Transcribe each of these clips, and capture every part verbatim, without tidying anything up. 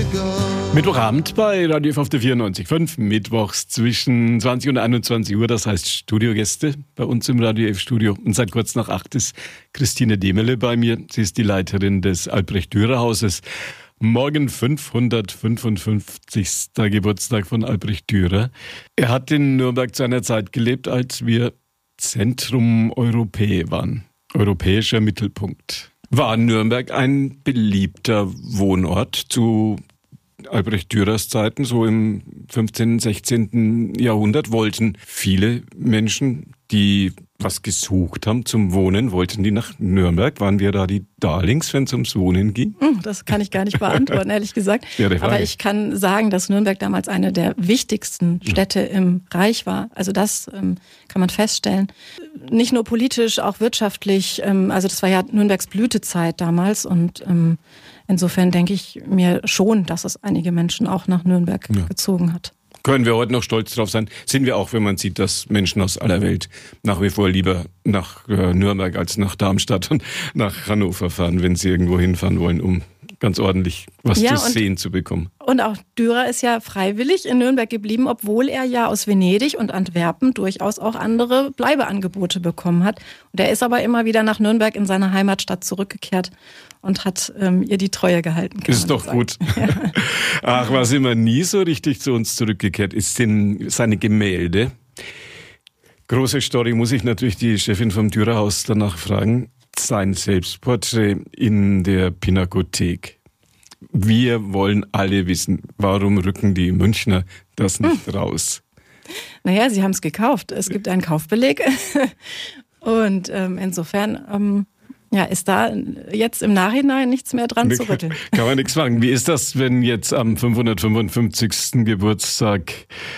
Mittwochabend bei Radio F auf der vierundneunzig Komma fünf, mittwochs zwischen zwanzig und einundzwanzig Uhr, das heißt Studiogäste bei uns im Radio F Studio. Und seit kurz nach acht ist Christine Demele bei mir. Sie ist die Leiterin des Albrecht-Dürer-Hauses. Morgen fünfhundertfünfundfünfzigster Geburtstag von Albrecht Dürer. Er hat in Nürnberg zu einer Zeit gelebt, als wir Zentrum Europäe waren. Europäischer Mittelpunkt. War Nürnberg ein beliebter Wohnort zu Albrecht Dürers Zeiten, so im fünfzehnten, sechzehnten Jahrhundert, wollten viele Menschen, die was gesucht haben zum Wohnen, wollten die nach Nürnberg. Waren wir da die Darlings, wenn es ums Wohnen ging? Das kann ich gar nicht beantworten, ehrlich gesagt. Aber ich kann sagen, dass Nürnberg damals eine der wichtigsten Städte im Reich war. Also das ähm, kann man feststellen. Nicht nur politisch, auch wirtschaftlich. Ähm, also das war ja Nürnbergs Blütezeit damals und ähm, insofern denke ich mir schon, dass es einige Menschen auch nach Nürnberg ja. gezogen hat. Können wir heute noch stolz drauf sein? Sind wir auch, wenn man sieht, dass Menschen aus aller Welt nach wie vor lieber nach äh, Nürnberg als nach Darmstadt und nach Hannover fahren, wenn sie irgendwo hinfahren wollen, um ganz ordentlich was ja, zu sehen zu bekommen. Und auch Dürer ist ja freiwillig in Nürnberg geblieben, obwohl er ja aus Venedig und Antwerpen durchaus auch andere Bleibeangebote bekommen hat. Und er ist aber immer wieder nach Nürnberg in seine Heimatstadt zurückgekehrt und hat ähm, ihr die Treue gehalten. Ist doch sagen. Gut. Ja. Ach, was immer nie so richtig zu uns zurückgekehrt ist, sind seine Gemälde. Große Story, muss ich natürlich die Chefin vom Dürerhaus danach fragen. Sein Selbstporträt in der Pinakothek. Wir wollen alle wissen, warum rücken die Münchner das nicht hm. raus? Naja, sie haben es gekauft. Es gibt einen Kaufbeleg. Und ähm, insofern ähm, ja, ist da jetzt im Nachhinein nichts mehr dran zu rütteln. Kann man nichts sagen. Wie ist das, wenn jetzt am fünfhundertfünfundfünfzigsten Geburtstag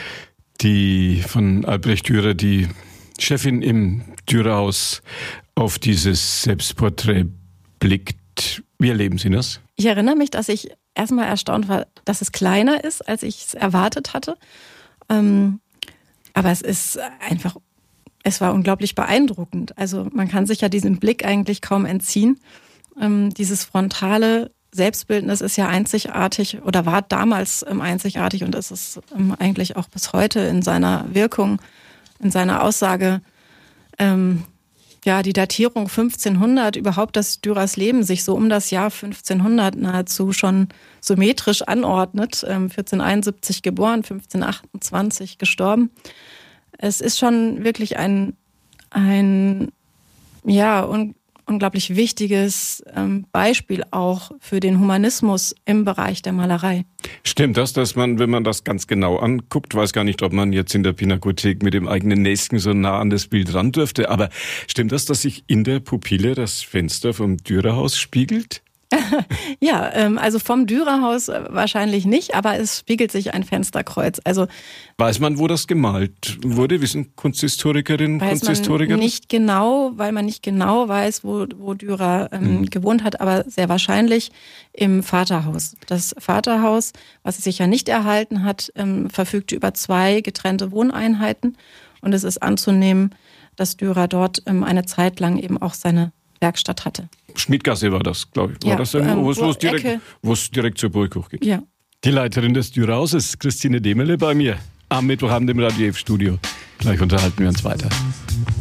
die von Albrecht Dürer, die Chefin im Dürerhaus, auf dieses Selbstporträt blickt? Wie erleben Sie das? Ich erinnere mich, dass ich erstmal erstaunt war, dass es kleiner ist, als ich es erwartet hatte. Ähm, aber es ist einfach, es war unglaublich beeindruckend. Also man kann sich ja diesem Blick eigentlich kaum entziehen. Ähm, dieses frontale Selbstbildnis ist ja einzigartig oder war damals ähm, einzigartig und ist es ähm, eigentlich auch bis heute in seiner Wirkung, in seiner Aussage. Ähm, Ja, die Datierung fünfzehnhundert, überhaupt, dass Dürers Leben sich so um das Jahr fünfzehnhundert nahezu schon symmetrisch anordnet. Ähm, vierzehnhunderteinundsiebzig geboren, fünfzehnhundertachtundzwanzig gestorben. Es ist schon wirklich ein, ein ja, un, unglaublich wichtiges ähm, Beispiel auch für den Humanismus im Bereich der Malerei. Stimmt das, dass man, wenn man das ganz genau anguckt, weiß gar nicht, ob man jetzt in der Pinakothek mit dem eigenen Nächsten so nah an das Bild ran dürfte, aber stimmt das, dass sich in der Pupille das Fenster vom Dürerhaus spiegelt? Ja, ähm, also vom Dürerhaus wahrscheinlich nicht, aber es spiegelt sich ein Fensterkreuz. Also weiß man, wo das gemalt wurde? Wissen Kunsthistorikerinnen, weiß Kunsthistoriker? Man nicht genau, weil man nicht genau weiß, wo, wo Dürer ähm, mhm. gewohnt hat, aber sehr wahrscheinlich im Vaterhaus. Das Vaterhaus, was sich ja nicht erhalten hat, ähm, verfügte über zwei getrennte Wohneinheiten und es ist anzunehmen, dass Dürer dort ähm, eine Zeit lang eben auch seine Werkstatt hatte. Schmidgasse war das, glaube ich. War ja, das irgendwo, ähm, wo es direkt, direkt zur Burg hochgeht? Ja. Die Leiterin des Dürerhauses, Christine Demele, bei mir am Mittwochabend im Radio F Studio. Gleich unterhalten wir uns weiter.